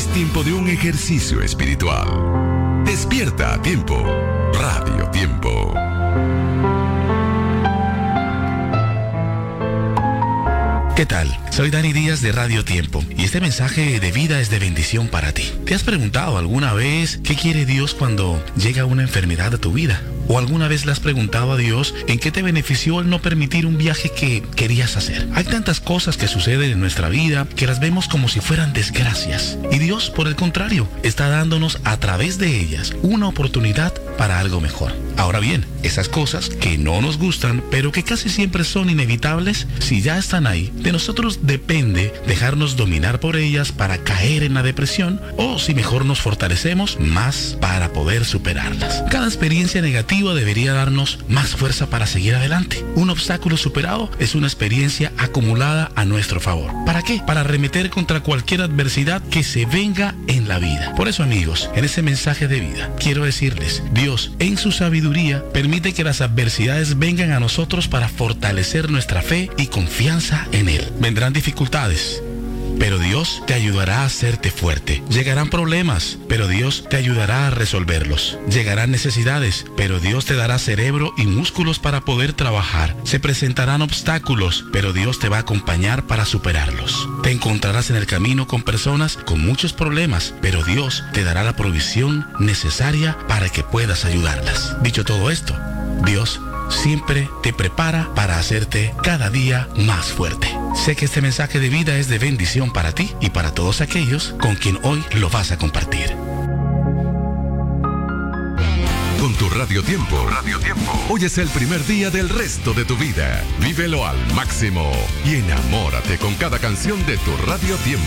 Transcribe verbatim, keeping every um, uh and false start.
tiempo de un ejercicio espiritual. Despierta a tiempo. Radio Tiempo. ¿Qué tal? Soy Dani Díaz de Radio Tiempo y este mensaje de vida es de bendición para ti. ¿Te has preguntado alguna vez qué quiere Dios cuando llega una enfermedad a tu vida? ¿O alguna vez le has preguntado a Dios en qué te benefició el no permitir un viaje que querías hacer? Hay tantas cosas que suceden en nuestra vida que las vemos como si fueran desgracias. Y Dios, por el contrario, está dándonos a través de ellas una oportunidad para algo mejor. Ahora bien, esas cosas que no nos gustan, pero que casi siempre son inevitables, si ya están ahí, de nosotros depende dejarnos dominar por ellas para caer en la depresión o si mejor nos fortalecemos más para poder superarlas. Cada experiencia negativa debería darnos más fuerza para seguir adelante. Un obstáculo superado es una experiencia acumulada a nuestro favor. ¿Para qué? Para arremeter contra cualquier adversidad que se venga en la vida. Por eso, amigos, en ese mensaje de vida, quiero decirles, Dios, en su sabiduría, permite que las adversidades vengan a nosotros para fortalecer nuestra fe y confianza en Él. Vendrán dificultades, pero Dios te ayudará a hacerte fuerte. Llegarán problemas, pero Dios te ayudará a resolverlos. Llegarán necesidades, pero Dios te dará cerebro y músculos para poder trabajar. Se presentarán obstáculos, pero Dios te va a acompañar para superarlos. Te encontrarás en el camino con personas con muchos problemas, pero Dios te dará la provisión necesaria para que puedas ayudarlas. Dicho todo esto, Dios siempre te prepara para hacerte cada día más fuerte. Sé que este mensaje de vida es de bendición para ti y para todos aquellos con quien hoy lo vas a compartir. Con tu Radio Tiempo. Radio Tiempo. Hoy es el primer día del resto de tu vida. Vívelo al máximo y enamórate con cada canción de tu Radio Tiempo.